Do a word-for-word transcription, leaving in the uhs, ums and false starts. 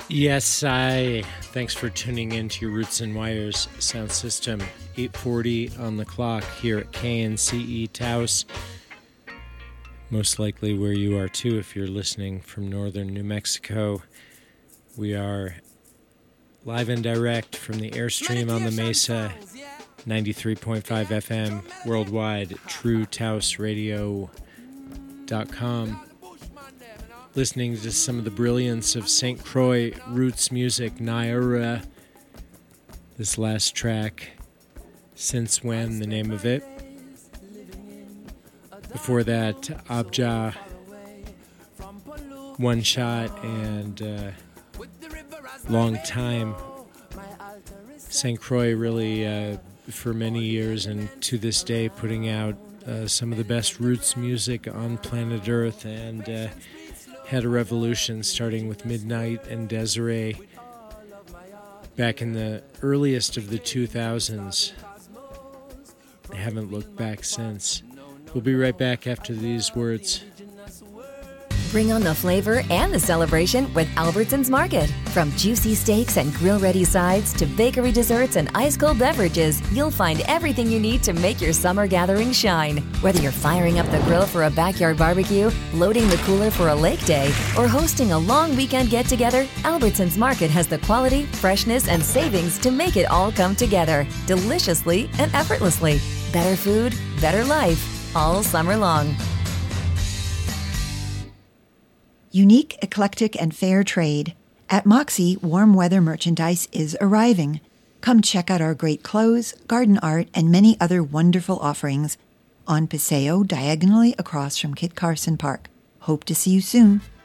Yes, I. Thanks for tuning in to your Roots and Wires sound system. eight forty on the clock here at K N C E Taos. Most likely where you are too if you're listening from northern New Mexico. We are live and direct from the Airstream on the Mesa, ninety-three point five F M worldwide, true taos radio dot com. Listening to some of the brilliance of Saint Croix roots music, Naira. This last track, Since When, the name of it. Before that, Abja, One Shot, and uh, Long Time. Saint Croix really, uh, for many years and to this day, putting out uh, some of the best roots music on planet Earth, and uh, had a revolution starting with Midnight and Desiree back in the earliest of the two thousands. I haven't looked back since. We'll be right back after these words. Bring on the flavor and the celebration with Albertsons Market. From juicy steaks and grill-ready sides to bakery desserts and ice-cold beverages, you'll find everything you need to make your summer gathering shine. Whether you're firing up the grill for a backyard barbecue, loading the cooler for a lake day, or hosting a long weekend get-together, Albertsons Market has the quality, freshness, and savings to make it all come together, deliciously and effortlessly. Better food, better life, all summer long. Unique, eclectic, and fair trade. At Moxie, warm weather merchandise is arriving. Come check out our great clothes, garden art, and many other wonderful offerings on Paseo, diagonally across from Kit Carson Park. Hope to see you soon.